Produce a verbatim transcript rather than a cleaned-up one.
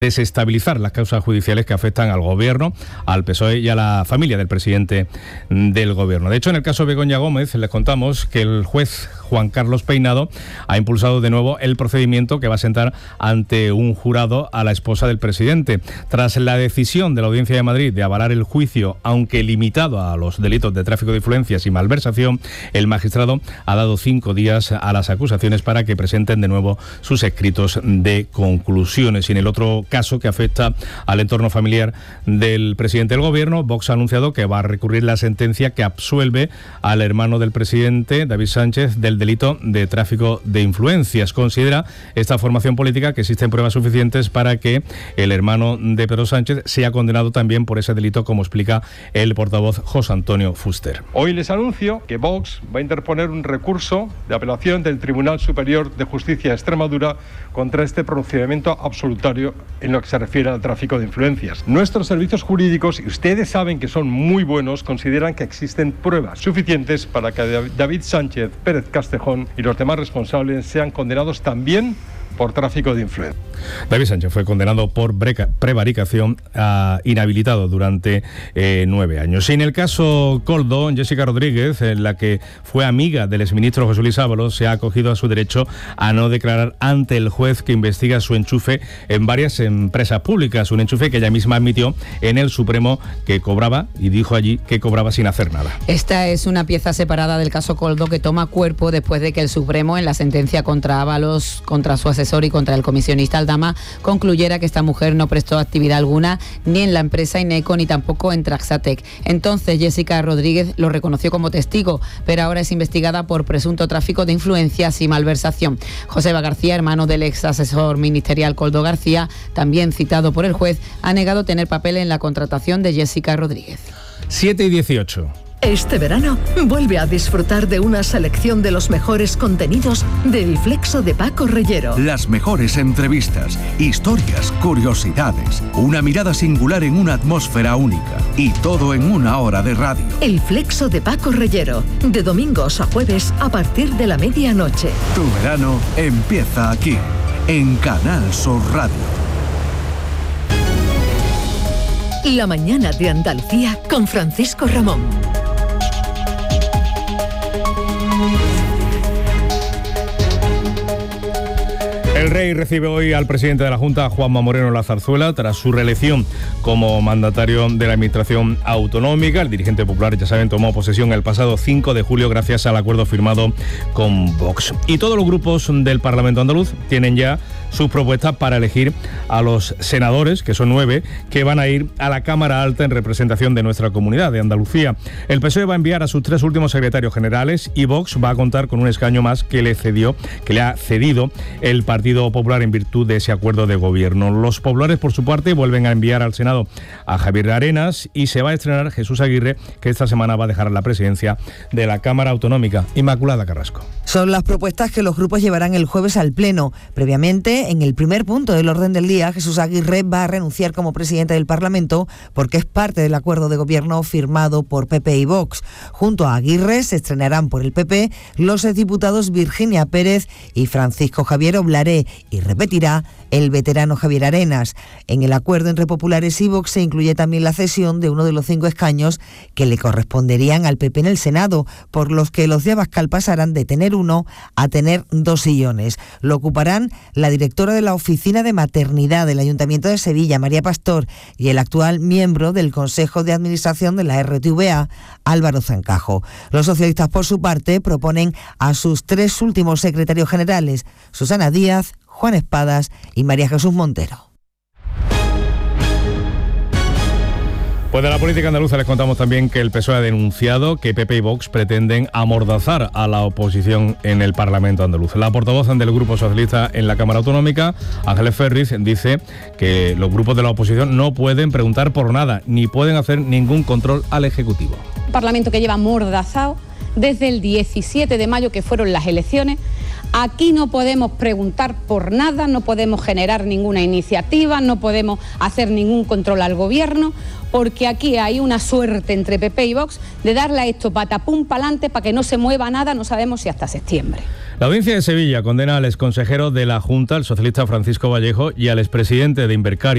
desestabilizar las causas judiciales que afectan al Gobierno, al P S O E y a la familia del presidente del Gobierno. De hecho, en el caso Begoña Gómez, les contamos que el juez Juan Carlos Peinado ha impulsado de nuevo el procedimiento que va a sentar ante un jurado a la esposa del presidente. Tras la decisión de la Audiencia de Madrid de avalar el juicio, aunque limitado a los delitos de tráfico de influencias y malversación, el magistrado ha dado cinco días a las acusaciones para que presenten de nuevo sus escritos de conclusiones. Y en el otro caso que afecta al entorno familiar del presidente del Gobierno, Vox ha anunciado que va a recurrir la sentencia que absuelve al hermano del presidente, David Sánchez, del delito de tráfico de influencias. Considera esta formación política que existen pruebas suficientes para que el hermano de Pedro Sánchez sea condenado también por ese delito, como explica el portavoz José Antonio Fuster. Hoy les anuncio que Vox va a interponer un recurso de apelación del Tribunal Superior de Justicia de Extremadura contra este pronunciamiento absolutorio en lo que se refiere al tráfico de influencias. Nuestros servicios jurídicos, y ustedes saben que son muy buenos, consideran que existen pruebas suficientes para que David Sánchez Pérez Castejón y los demás responsables sean condenados también por tráfico de influencias. David Sánchez fue condenado por breca, prevaricación, uh, inhabilitado durante eh, nueve años. Y en el caso Koldo, Jessica Rodríguez, en la que fue amiga del exministro José Luis Ábalos, se ha acogido a su derecho a no declarar ante el juez que investiga su enchufe en varias empresas públicas. Un enchufe que ella misma admitió en el Supremo que cobraba, y dijo allí que cobraba sin hacer nada. Esta es una pieza separada del caso Koldo que toma cuerpo después de que el Supremo, en la sentencia contra Ábalos, contra su asesor y contra el comisionista Aldama, concluyera que esta mujer no prestó actividad alguna ni en la empresa Ineco ni tampoco en Traxatec. Entonces Jessica Rodríguez lo reconoció como testigo, pero ahora es investigada por presunto tráfico de influencias y malversación. Joseba García, hermano del ex asesor ministerial Koldo García, también citado por el juez, ha negado tener papel en la contratación de Jessica Rodríguez. siete y dieciocho. Este verano vuelve a disfrutar de una selección de los mejores contenidos del Flexo de Paco Reyero. Las mejores entrevistas, historias, curiosidades, una mirada singular en una atmósfera única y todo en una hora de radio. El Flexo de Paco Reyero, de domingos a jueves a partir de la medianoche. Tu verano empieza aquí, en Canal Sur Radio. La mañana de Andalucía con Francisco Ramón. El Rey recibe hoy al presidente de la Junta, Juanma Moreno La Zarzuela, tras su reelección como mandatario de la Administración Autonómica. El dirigente popular, ya saben, tomó posesión el pasado cinco de julio gracias al acuerdo firmado con Vox. Y todos los grupos del Parlamento andaluz tienen ya sus propuestas para elegir a los senadores, que son nueve, que van a ir a la Cámara Alta en representación de nuestra comunidad, de Andalucía. El P S O E va a enviar a sus tres últimos secretarios generales y Vox va a contar con un escaño más que le cedió, que le ha cedido el Partido Popular en virtud de ese acuerdo de gobierno. Los populares, por su parte, vuelven a enviar al Senado a Javier Arenas y se va a estrenar Jesús Aguirre, que esta semana va a dejar la presidencia de la Cámara Autonómica. Inmaculada Carrasco. Son las propuestas que los grupos llevarán el jueves al Pleno. Previamente, en el primer punto del orden del día, Jesús Aguirre va a renunciar como presidente del Parlamento porque es parte del acuerdo de gobierno firmado por P P y Vox. Junto a Aguirre se estrenarán por el P P los exdiputados Virginia Pérez y Francisco Javier Oblaré, y repetirá el veterano Javier Arenas. En el acuerdo entre populares y Vox se incluye también la cesión de uno de los cinco escaños que le corresponderían al P P en el Senado, por los que los de Abascal pasarán de tener uno a tener dos sillones. Lo ocuparán la directora de la Oficina de Maternidad del Ayuntamiento de Sevilla, María Pastor, y el actual miembro del Consejo de Administración de la R T V A, Álvaro Zancajo. Los socialistas, por su parte, proponen a sus tres últimos secretarios generales, Susana Díaz, Juan Espadas y María Jesús Montero. Pues de la política andaluza les contamos también que el P S O E ha denunciado que P P y Vox pretenden amordazar a la oposición en el Parlamento andaluz. La portavoz del Grupo Socialista en la Cámara Autonómica, Ángeles Ferriz, dice que los grupos de la oposición no pueden preguntar por nada, ni pueden hacer ningún control al Ejecutivo. Un Parlamento que lleva amordazado desde el diecisiete de mayo, que fueron las elecciones, Aquí no podemos preguntar por nada, no podemos generar ninguna iniciativa, no podemos hacer ningún control al gobierno, porque aquí hay una suerte entre P P y Vox de darle a esto patapum pa'lante para que no se mueva nada, no sabemos si hasta septiembre. La audiencia de Sevilla condena al exconsejero de la Junta, el socialista Francisco Vallejo, y al expresidente de Invercar